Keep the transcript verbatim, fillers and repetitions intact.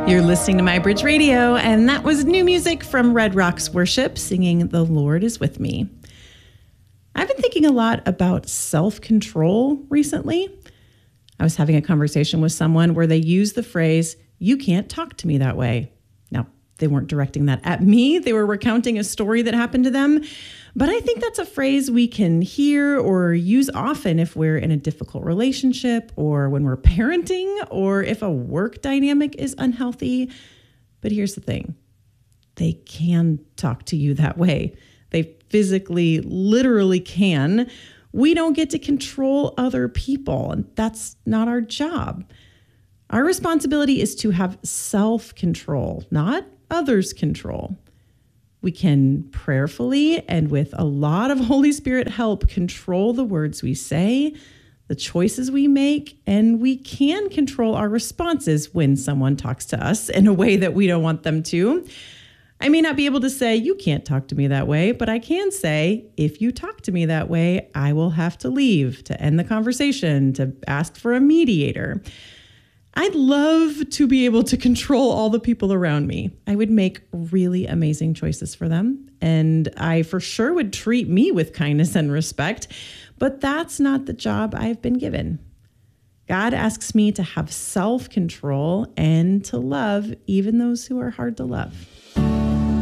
You're listening to My Bridge Radio, and that was new music from Red Rocks Worship singing The Lord is With Me. I've been thinking a lot about self-control recently. I was having a conversation with someone where they used the phrase, "You can't talk to me that way." Now, they weren't directing that at me. They were recounting a story that happened to them. But I think that's a phrase we can hear or use often if we're in a difficult relationship or when we're parenting or if a work dynamic is unhealthy. But here's the thing. They can talk to you that way. They physically, literally can. We don't get to control other people, and that's not our job. Our responsibility is to have self-control, not others' control. We can prayerfully and with a lot of Holy Spirit help control the words we say, the choices we make, and we can control our responses when someone talks to us in a way that we don't want them to. I may not be able to say, "You can't talk to me that way," but I can say, "If you talk to me that way, I will have to leave, to end the conversation, to ask for a mediator." I'd love to be able to control all the people around me. I would make really amazing choices for them, and I for sure would treat me with kindness and respect, but that's not the job I've been given. God asks me to have self-control and to love even those who are hard to love.